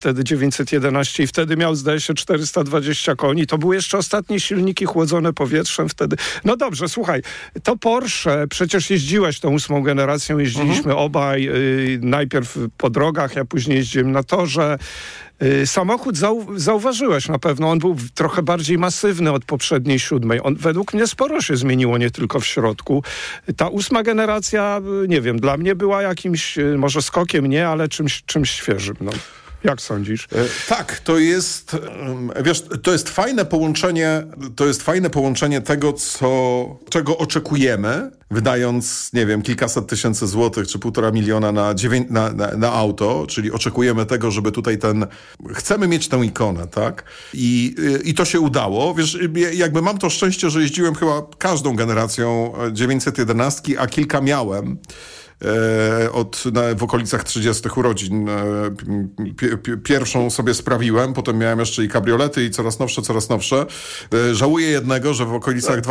wtedy 911 i wtedy miał, zdaje się, 420 koni. To były jeszcze ostatnie silniki chłodzone powietrzem wtedy. No dobrze, słuchaj, to Porsche, przecież jeździłeś tą 8. generacją, jeździliśmy obaj, najpierw po drogach, ja później jeździłem na torze. Samochód zauważyłeś na pewno, on był trochę bardziej masywny od poprzedniej 7. On według mnie sporo się zmieniło, nie tylko w środku. Ta 8. generacja, nie wiem, dla mnie była jakimś, może skokiem nie, ale czymś świeżym. No. Jak sądzisz? Tak, to jest, wiesz, to jest fajne połączenie tego, czego oczekujemy, wydając, nie wiem, kilkaset tysięcy złotych, czy 1,5 miliona na auto, czyli oczekujemy tego, żeby tutaj chcemy mieć tę ikonę, tak? I to się udało. Wiesz, jakby mam to szczęście, że jeździłem chyba każdą generacją 911, a kilka miałem. W okolicach 30 urodzin. Pierwszą sobie sprawiłem, potem miałem jeszcze i kabriolety i coraz nowsze. Żałuję jednego, że w okolicach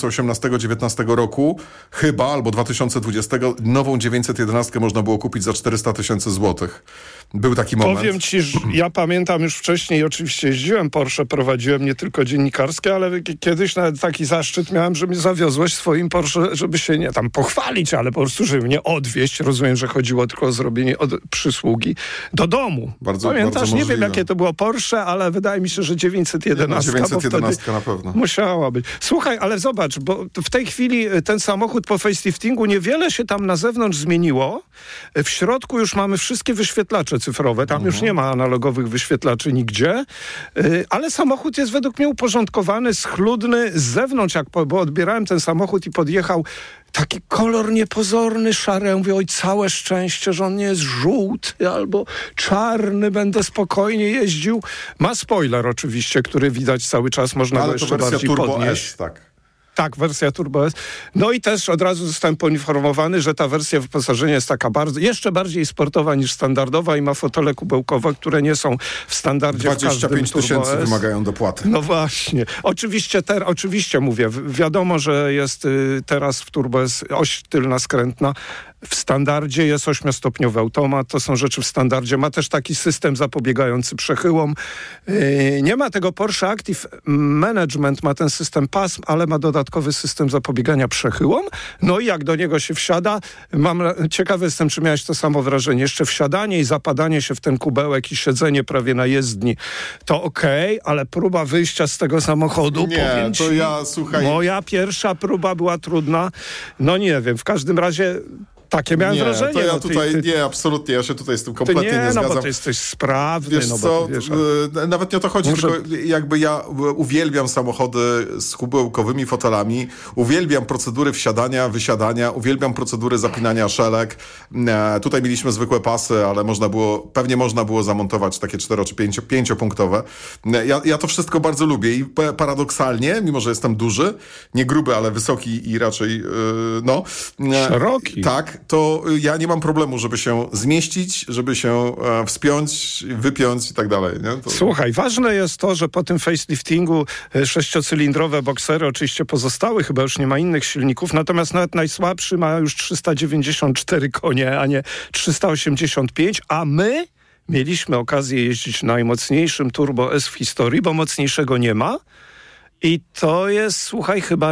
2018-19 roku chyba, albo 2020 nową 911 można było kupić za 400 tysięcy złotych. Był taki moment. Powiem ci, że ja pamiętam już wcześniej, oczywiście jeździłem Porsche, prowadziłem nie tylko dziennikarskie, ale kiedyś nawet taki zaszczyt miałem, że mnie zawiozłeś swoim Porsche, żeby się nie tam pochwalić, ale po prostu, żeby mnie odwieźć. Rozumiem, że chodziło tylko o zrobienie przysługi do domu. Pamiętasz? Bardzo nie wiem, jakie to było Porsche, ale wydaje mi się, że 911. 911 na pewno. Musiała być. Słuchaj, ale zobacz, bo w tej chwili ten samochód po faceliftingu niewiele się tam na zewnątrz zmieniło. W środku już mamy wszystkie wyświetlacze cyfrowe. Tam już nie ma analogowych wyświetlaczy nigdzie. Ale samochód jest według mnie uporządkowany, schludny. Z zewnątrz, bo odbierałem ten samochód i podjechał taki kolor niepozorny, szary. Ja mówię, oj, całe szczęście, że on nie jest żółty albo czarny, będę spokojnie jeździł. Ma spoiler oczywiście, który widać cały czas, można go jeszcze bardziej Turbo podnieść. S, tak. Tak, wersja Turbo S. No i też od razu zostałem poinformowany, że ta wersja wyposażenia jest taka jeszcze bardziej sportowa niż standardowa i ma fotele kubełkowe, które nie są w standardzie 25 tysięcy wymagają dopłaty. No właśnie. Oczywiście mówię, wiadomo, że jest teraz w Turbo S oś tylna skrętna. W standardzie jest 8-stopniowy automat, to są rzeczy w standardzie. Ma też taki system zapobiegający przechyłom. Nie ma tego Porsche Active Management, ma ten system PASM, ale ma dodatkowy system zapobiegania przechyłom. No i jak do niego się wsiada, ciekawy jestem, czy miałeś to samo wrażenie. Jeszcze wsiadanie i zapadanie się w ten kubełek i siedzenie prawie na jezdni, to okej, ale próba wyjścia z tego samochodu, powiem ci, słuchaj... moja pierwsza próba była trudna. No nie wiem, w każdym razie... Takie miałem wrażenie. To ja nie, absolutnie, ja się tutaj z tym kompletnie nie zgadzam. No bo ty jesteś sprawny. Wiesz nawet nie o to chodzi, tylko jakby ja uwielbiam samochody z kubełkowymi fotelami, uwielbiam procedury wsiadania, wysiadania, uwielbiam procedury zapinania szelek. Tutaj mieliśmy zwykłe pasy, ale pewnie można było zamontować takie 4 czy 5-punktowe. Ja to wszystko bardzo lubię i paradoksalnie, mimo że jestem duży, nie gruby, ale wysoki i raczej szeroki. Tak, to ja nie mam problemu, żeby się zmieścić, żeby się wspiąć, wypiąć i tak dalej. Nie? Słuchaj, ważne jest to, że po tym faceliftingu 6-cylindrowe boksery oczywiście pozostały, chyba już nie ma innych silników, natomiast nawet najsłabszy ma już 394 konie, a nie 385, a my mieliśmy okazję jeździć najmocniejszym Turbo S w historii, bo mocniejszego nie ma. I to jest, słuchaj, chyba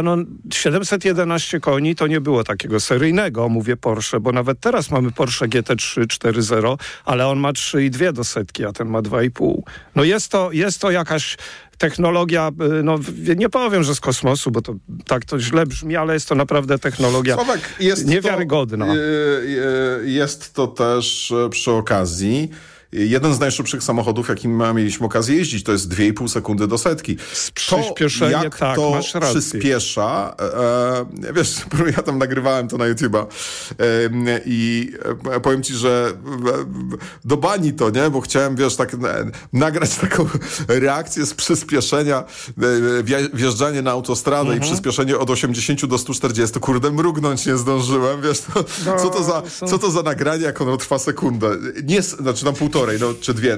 711 koni, to nie było takiego seryjnego, mówię Porsche, bo nawet teraz mamy Porsche GT3 4.0, ale on ma 3,2 do setki, a ten ma 2,5. No jest to jakaś technologia, nie powiem, że z kosmosu, bo to tak to źle brzmi, ale jest to naprawdę technologia niewiarygodna. Jest to też przy okazji jeden z najszybszych samochodów, jakim mieliśmy okazję jeździć, to jest 2,5 sekundy do setki. Przyspieszenie, jak to masz rację. Przyspiesza, wiesz, ja tam nagrywałem to na YouTube'a i powiem ci, że do bani to, nie? Bo chciałem, wiesz, tak nagrać taką reakcję z przyspieszenia, wjeżdżanie na autostradę i przyspieszenie od 80 do 140. Kurde, mrugnąć nie zdążyłem, wiesz, co to za nagranie, jak ono trwa sekundę? Znaczy tam półtorej, czy dwie,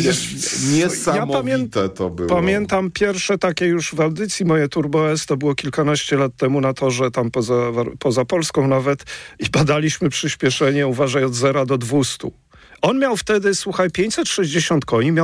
niesamowite to było. Pamiętam pierwsze takie już w audycji moje Turbo S, to było kilkanaście lat temu na torze, tam poza Polską nawet, i badaliśmy przyspieszenie, uważaj, od 0 do 200. On miał wtedy, słuchaj, 560 koni, miał